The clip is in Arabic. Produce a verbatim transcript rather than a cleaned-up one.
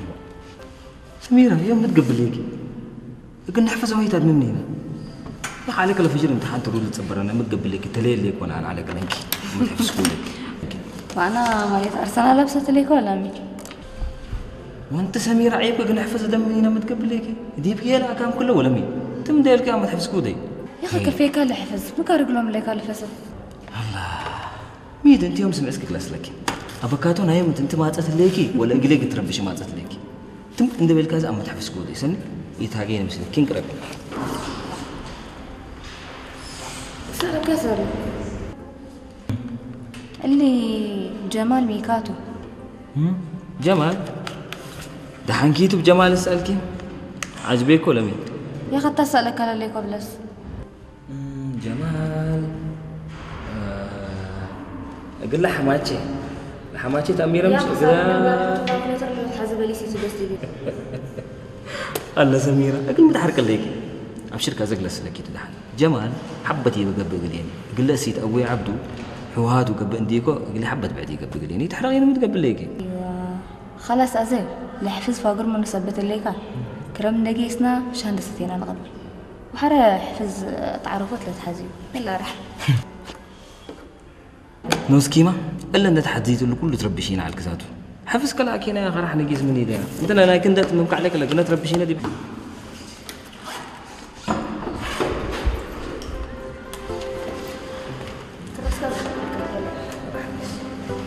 سميرة يوم ما تقبل ليكي قلنا نحفظ هويتها منين يا عليك الفجر امتحان تقول تصبر انا متقبل لك تليل ليك وانا على قلنك ما تحفظ كلك وانا ماليت ارسنال لابسه ليك ولا مي وانت سميرة عيبك قلنا نحفظ دم منين متقبل ليك دي بقى لا كام كله ولا مي تم ديل كام ما تحفظ كودي يا اخي كفيك اللي حفظ ما كان رجلهم ليك اللي فسد الله ميد انت يوم سمعسك كلاس لك افكاتو نايم انت ما تصت ليكي ولا قليك تربش ما تصت ليكي تم عند بالكاز اما تحفظ كودي سن يتاغين مثل كين قرب سر كسر اللي جمال ميكاتو جمال ده حنكيتو بجمال اسالكي عجبك ولا مين يا اخي تسالك على ليك بلس جمال اقول لها حماتي حماتي تأميرة مش قدرا الله سميرة أقول متحرك ليكي أبشر كذا جلس لكي تدحن جمال حبتي بقبل قليني قل له سيت أبوي عبدو حوهات وقبل انديكو قل لي حبت بعدي قبل قليني تحرقيني متقبل ليكي ايوه خلاص أزيل لحفظ فاقر من نثبت الليكا كرم نجيسنا شهند ستينا نقبل وحرا حفظ تعرفات لتحزيو يلا رح نوس كيما إلا أن تحديته اللي كله تربشين على الكساتو حفظ كلا أكينا يا خرح نجيس مني ده مثلا أنا كنت ممكن عليك لكن تربشين دي